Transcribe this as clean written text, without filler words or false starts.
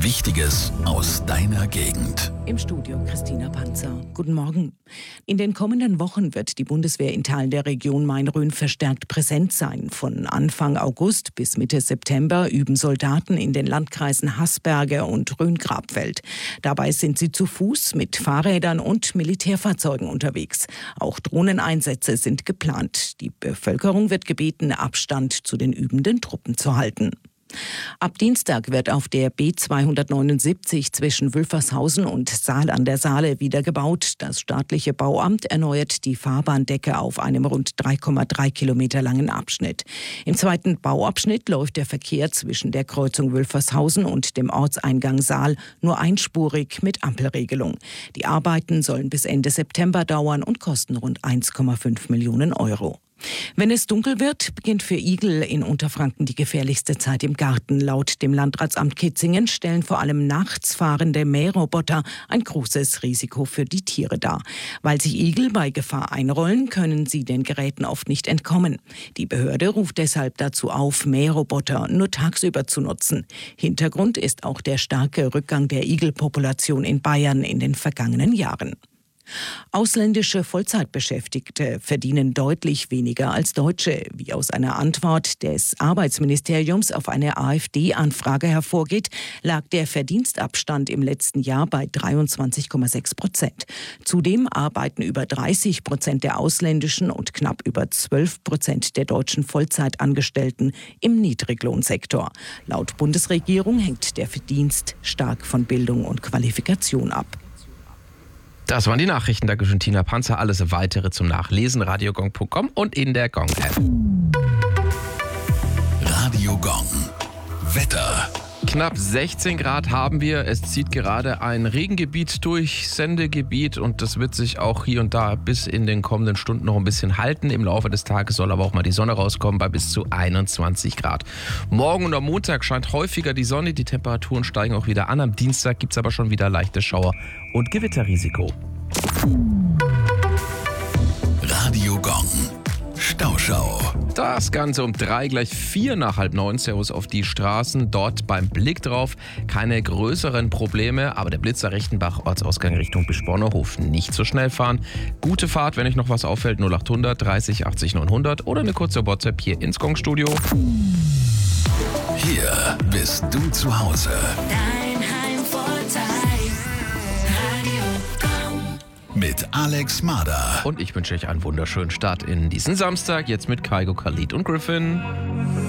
Wichtiges aus deiner Gegend. Im Studio Christina Panzer. Guten Morgen. In den kommenden Wochen wird die Bundeswehr in Teilen der Region Main-Rhön verstärkt präsent sein. Von Anfang August bis Mitte September üben Soldaten in den Landkreisen Haßberge und Rhön-Grabfeld. Dabei sind sie zu Fuß mit Fahrrädern und Militärfahrzeugen unterwegs. Auch Drohneneinsätze sind geplant. Die Bevölkerung wird gebeten, Abstand zu den übenden Truppen zu halten. Ab Dienstag wird auf der B279 zwischen Wülfershausen und Saal an der Saale wieder gebaut. Das staatliche Bauamt erneuert die Fahrbahndecke auf einem rund 3,3 Kilometer langen Abschnitt. Im zweiten Bauabschnitt läuft der Verkehr zwischen der Kreuzung Wülfershausen und dem Ortseingang Saal nur einspurig mit Ampelregelung. Die Arbeiten sollen bis Ende September dauern und kosten rund 1,5 Millionen Euro. Wenn es dunkel wird, beginnt für Igel in Unterfranken die gefährlichste Zeit im Garten. Laut dem Landratsamt Kitzingen stellen vor allem nachts fahrende Mähroboter ein großes Risiko für die Tiere dar. Weil sich Igel bei Gefahr einrollen, können sie den Geräten oft nicht entkommen. Die Behörde ruft deshalb dazu auf, Mähroboter nur tagsüber zu nutzen. Hintergrund ist auch der starke Rückgang der Igelpopulation in Bayern in den vergangenen Jahren. Ausländische Vollzeitbeschäftigte verdienen deutlich weniger als Deutsche. Wie aus einer Antwort des Arbeitsministeriums auf eine AfD-Anfrage hervorgeht, lag der Verdienstabstand im letzten Jahr bei 23,6%. Zudem arbeiten über 30% der ausländischen und knapp über 12% der deutschen Vollzeitangestellten im Niedriglohnsektor. Laut Bundesregierung hängt der Verdienst stark von Bildung und Qualifikation ab. Das waren die Nachrichten. Dankeschön, Tina Panzer. Alles weitere zum Nachlesen, radiogong.com und in der Gong-App. Radio Gong. Wetter. Knapp 16 Grad haben wir. Es zieht gerade ein Regengebiet durch Sendegebiet und das wird sich auch hier und da bis in den kommenden Stunden noch ein bisschen halten. Im Laufe des Tages soll aber auch mal die Sonne rauskommen bei bis zu 21 Grad. Morgen und am Montag scheint häufiger die Sonne. Die Temperaturen steigen auch wieder an. Am Dienstag gibt es aber schon wieder leichte Schauer und Gewitterrisiko. Radio Gong. Stauschau. Das Ganze um 3, gleich 4 nach halb 9. Servus auf die Straßen. Dort beim Blick drauf keine größeren Probleme, aber der Blitzer Rechtenbach, Ortsausgang Richtung Bischbornerhof. Nicht so schnell fahren. Gute Fahrt, wenn euch noch was auffällt. 0800 30 80 900 oder eine kurze WhatsApp hier ins Gong-Studio. Hier bist du zu Hause. Dein Heimvorteil. Radio Gong. Mit Alex Mader. Und ich wünsche euch einen wunderschönen Start in diesen Samstag. Jetzt mit Kaigo, Khalid und Griffin.